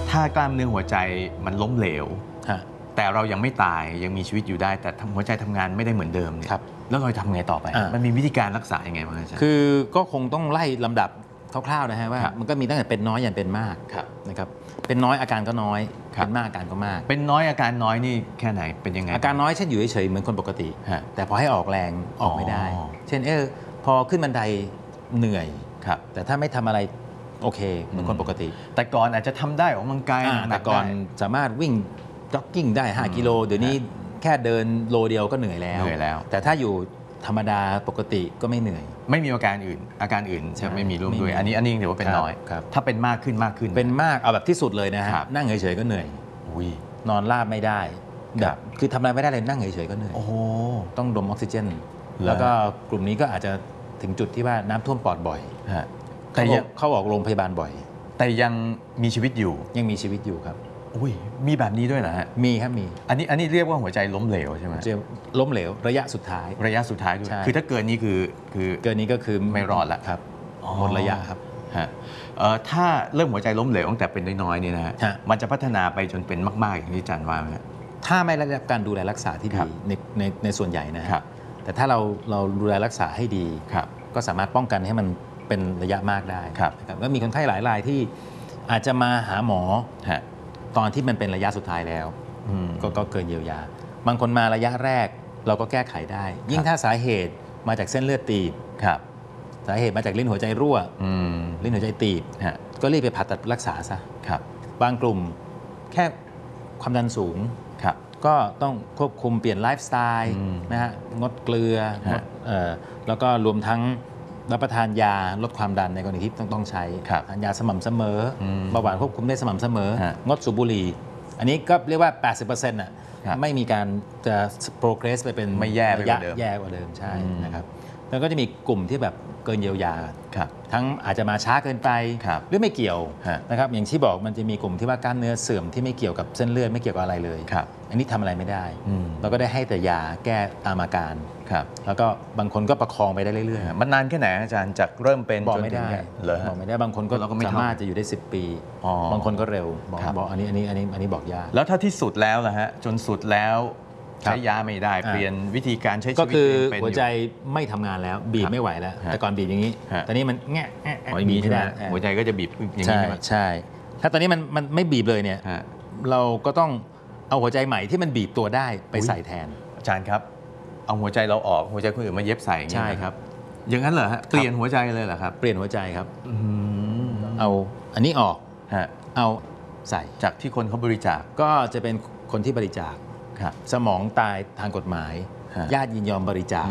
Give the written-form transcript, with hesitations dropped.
ถ้ากล้ามเนื้อหัวใจมันล้มเหลวแต่เรายังไม่ตายยังมีชีวิตอยู่ได้แต่หัวใจทำงานไม่ได้เหมือนเดิมเนี่ยแล้วเราทำไงต่อไปมันมีวิธีการรักษายังไงบ้างอาจารย์คือก็คงต้องไล่ลำดับคร่าวๆนะฮะว่ามันก็มีตั้งแต่เป็นน้อยยันเป็นมากนะครับเป็นน้อยอาการก็น้อยเป็นมากอาการก็มากเป็นน้อยอาการน้อยนี่แค่ไหนเป็นยังไงอาการน้อยเช่นอยู่เฉยๆเหมือนคนปกติแต่พอให้ออกแรงออกไม่ได้เช่นพอขึ้นบันไดเหนื่อยแต่ถ้าไม่ทำอะไรโอเคเหมือนคนปกติแต่ก่อนอาจจะทำได้ออกกำลังกายแต่ก่อนสามารถวิ่งจ็อกกิ้งได้5กิโลเดี๋ยวนี้แค่เดินโลเดียวก็เหนื่อยแล้วแต่ถ้าอยู่ธรรมดาปกติก็ไม่เหนื่อยไม่มีอาการอื่นใช่ไม่มีร่วมด้วยอันนี้ถือว่าเป็นน้อยถ้าเป็นมากขึ้นเป็นมากเอาแบบที่สุดเลยนะฮะนั่งเฉยๆก็เหนื่อยนอนราบไม่ได้แบบคือทำอะไรไม่ได้เลยนั่งเฉยๆก็เหนื่อยต้องดมออกซิเจนแล้วก็กลุ่มนี้ก็อาจจะถึงจุดที่ว่าน้ำท่วมปอดบ่อยแต่เข้าออกโรงพยาบาลบ่อยแต่ยังมีชีวิตอยู่ยังมีชีวิตอยู่ครับมีแบบนี้ด้วยเหรอฮะมีครับมีอันนี้เรียกว่าหัวใจล้มเหลวใช่ไหมล้มเหลวระยะสุดท้ายด้วยคือถ้าเกินนี้คือเกินนี้ก็คือไม่รอดแล้วครับหมดระยะครับถ้าเริ่มหัวใจล้มเหลวตั้งแต่เป็นน้อยๆนี่นะฮะมันจะพัฒนาไปจนเป็นมากๆอย่างที่อาจารย์ว่าไหมถ้าไม่ได้รับการดูแลรักษาที่ดีในส่วนใหญ่นะครับแต่ถ้าเราดูแลรักษาให้ดีก็สามารถป้องกันให้มันเป็นระยะมากได้ก็มีคนไข้หลายรายที่อาจจะมาหาหมอตอนที่มันเป็นระยะสุดท้ายแล้วก็เกินเยียวยาบางคนมาระยะแรกเราก็แก้ไขได้ยิ่งถ้าสาเหตุมาจากเส้นเลือดตีบสาเหตุมาจากลิ้นหัวใจรั่วลิ้นหัวใจตีบก็รีบไปผ่าตัดรักษาซะบางกลุ่มแค่ความดันสูงก็ต้องควบคุมเปลี่ยนไลฟ์สไตล์นะฮะงดเกลือแล้วก็รวมทั้งรับประทานยาลดความดันในกรณีที่ต้องใช้ทานยาสม่ำเสมอเบาหวานควบคุมได้สม่ำเสมองดสูบบุหรี่อันนี้ก็เรียกว่า 80% น่ะไม่มีการจะ progress ไปเป็นไม่แย่ไปกว่าเดิมใช่นะครับแล้วก็จะมีกลุ่มที่แบบเกินเยียวยาทั้งอาจจะมาช้าเกินไปหรือไม่เกี่ยวนะครับอย่างที่บอกมันจะมีกลุ่มที่ว่ากล้ามเนื้อเสื่อมที่ไม่เกี่ยวกับเส้นเลือดไม่เกี่ยวกับอะไรเลยอันนี้ทำอะไรไม่ได้เราก็ได้ให้แต่ยาแก้ตามอาการแล้วก็บางคนก็ประคองไปได้เรื่อยๆมันนานแค่ไหนอาจารย์จากเริ่มเป็นบอกไม่ได้บอกไม่ได้บางคนก็สามารถจะอยู่ได้10 ปีบางคนก็เร็วบอกอันนี้บอกยากแล้วถ้าที่สุดแล้วล่ะฮะจนสุดแล้วใช้ยาไม่ได้เปลี่ยนวิธีการใช้ชีวิตก็คือหัวใจไม่ทำงานแล้วบีบไม่ไหวแล้วแต่ก่อนบีบอย่างนี้ตอนนี้มันแง่บีบไม่ได้หัวใจก็จะบีบอย่างนี้ใช่ถ้าตอนนี้มันไม่บีบเลยเนี่ยเราก็ต้องเอาหัวใจใหม่ที่มันบีบตัวได้ไปใส่แทนอาจารย์ครับเอาหัวใจเราออกหัวใจคนอื่นมาเย็บใส่ใช่ครับอย่างนั้นเหรอฮะเปลี่ยนหัวใจเลยเหรอครับเปลี่ยนหัวใจครับเอาอันนี้ออกเอาใส่จากที่คนเขาบริจาคก็จะเป็นคนที่บริจาคสมองตายทางกฎหมายญาติยินยอมบริจาค